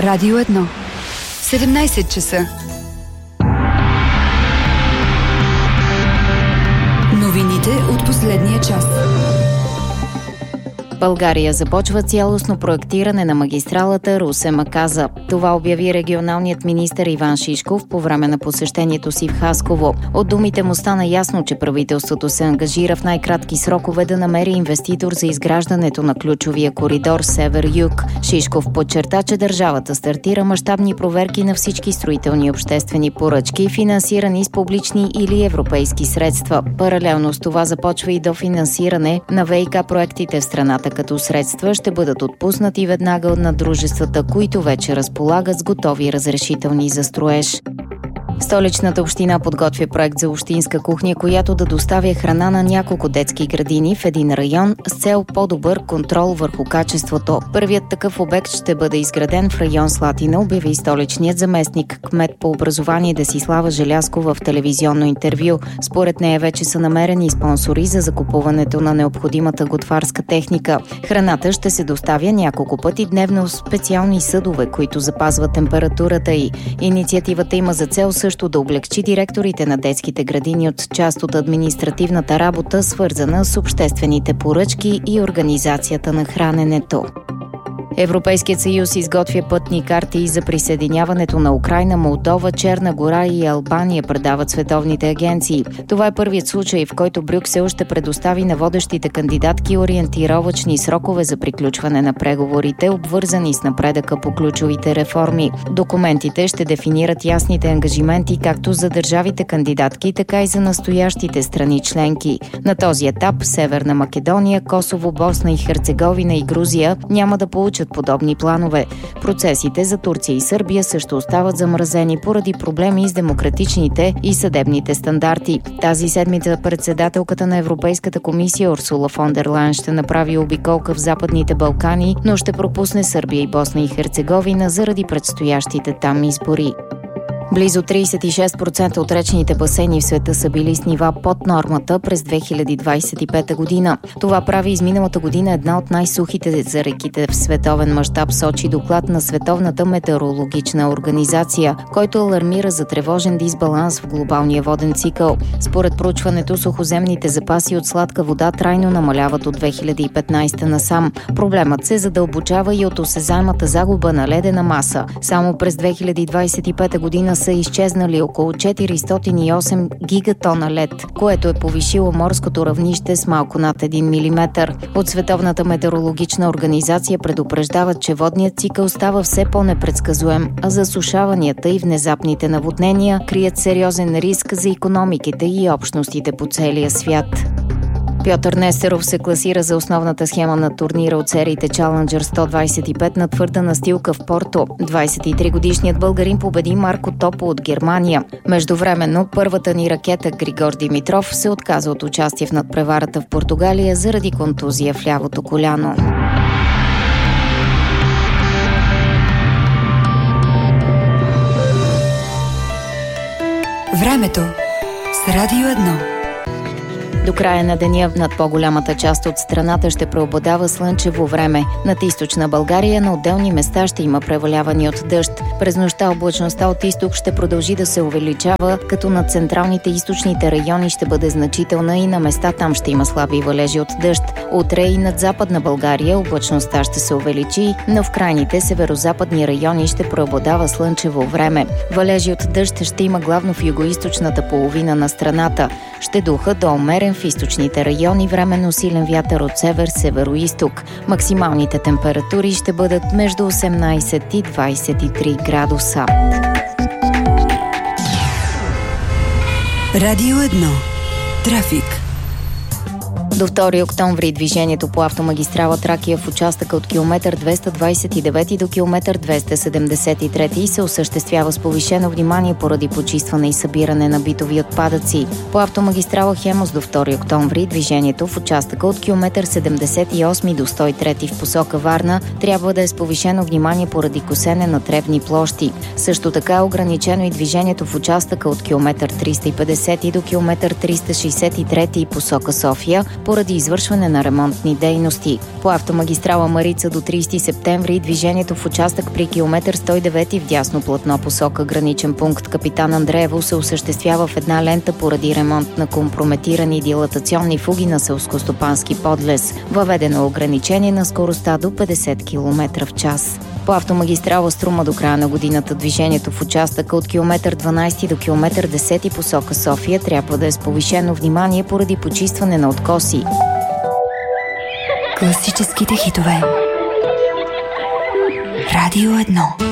Радио 1. 17 часа. Новините от последния час. България започва цялостно проектиране на магистралата Русе-Маказа. Това обяви регионалният министър Иван Шишков по време на посещението си в Хасково. От думите му стана ясно, че правителството се ангажира в най-кратки срокове да намери инвеститор за изграждането на ключовия коридор Север-Юг. Шишков подчерта, че държавата стартира мащабни проверки на всички строителни и обществени поръчки, финансирани с публични или европейски средства. Паралелно с това започва и дофинансиране на ВиК проектите в страната, като средства ще бъдат отпуснати веднага на дружествата, които вече разполагат с готови разрешителни за строеж. Столичната община подготвя проект за общинска кухня, която да доставя храна на няколко детски градини в един район с цел по-добър контрол върху качеството. Първият такъв обект ще бъде изграден в район Слатина, обяви столичният заместник кмет по образование Десислава Желязкова в телевизионно интервю. Според нея вече са намерени спонсори за закупуването на необходимата готварска техника. Храната ще се доставя няколко пъти дневно в специални съдове, които запазват температурата й. Инициативата има за цел също да облегчи директорите на детските градини от част от административната работа, свързана с обществените поръчки и организацията на храненето. Европейският съюз изготвя пътни карти за присъединяването на Украйна, Молдова, Черна гора и Албания, предават световните агенции. Това е първият случай, в който Брюксел ще предостави на водещите кандидатки ориентировъчни срокове за приключване на преговорите, обвързани с напредъка по ключовите реформи. Документите ще дефинират ясните ангажименти както за държавите кандидатки, така и за настоящите страни членки. На този етап Северна Македония, Косово, Босна и Херцеговина и Грузия няма да получат подобни планове. Процесите за Турция и Сърбия също остават замразени поради проблеми с демократичните и съдебните стандарти. Тази седмица председателката на Европейската комисия Урсула фон дер Лайен ще направи обиколка в Западните Балкани, но ще пропусне Сърбия и Босна и Херцеговина заради предстоящите там избори. Близо 36% от речните басейни в света са били с нива под нормата през 2025 година. Това прави изминалата година една от най-сухите за реките в световен мащаб, сочи доклад на Световната метеорологична организация, който алармира за тревожен дисбаланс в глобалния воден цикъл. Според проучването, сухоземните запаси от сладка вода трайно намаляват от 2015 насам. Проблемът се задълбочава и от осезаемата загуба на ледена маса. Само през 2025 година са изчезнали около 408 гигатона лед, което е повишило морското равнище с малко над 1 милиметър. От Световната метеорологична организация предупреждават, че водният цикъл става все по-непредсказуем, а засушаванията и внезапните наводнения крият сериозен риск за икономиките и общностите по целия свят. Пьотър Нестеров се класира за основната схема на турнира от сериите Challenger 125 на твърда настилка в Порто. 23-годишният българин победи Марко Топо от Германия. Междувременно, първата ни ракета Григор Димитров се отказа от участие в надпреварата в Португалия заради контузия в лявото коляно. Времето с Радио 1. До края на деня над по-голямата част от страната ще преобладава слънчево време. Над източна България на отделни места ще има преваляване от дъжд. През нощта облачността от изток ще продължи да се увеличава, като над централните и източните райони ще бъде значителна и на места там ще има слаби валежи от дъжд. Утре и над западна България облачността ще се увеличи, но в крайните северозападни райони ще преобладава слънчево време. Валежи от дъжд ще има главно в югоизточната половина на страната. Ще духа до умерен в източните райони, временно силен вятър от север, северо-изток. Максималните температури ще бъдат между 18 и 23 градуса. Радио 1. Трафик. До 2 октомври движението по автомагистрала Тракия в участъка от километър 229 до километър 273 се осъществява с повишено внимание поради почистване и събиране на битови отпадъци. По автомагистрала Хемус до 2 октомври движението в участъка от километър 78 до 103 в посока Варна трябва да е с повишено внимание поради косене на тревни площи. Също така е ограничено и движението в участъка от километър 350 до километър 363 посока София поради извършване на ремонтни дейности. По автомагистрала Марица до 30 септември движението в участък при километър 109 в дясно платно посока граничен пункт Капитан Андреево се осъществява в една лента поради ремонт на компрометирани дилатационни фуги на селскостопански подлез. Въведено ограничение на скоростта до 50 км в час. По автомагистрала Струма до края на годината движението в участъка от километър 12 до километър 10 посока София трябва да е с повишено внимание поради почистване на откоси. Класическите хитове. Радио 1.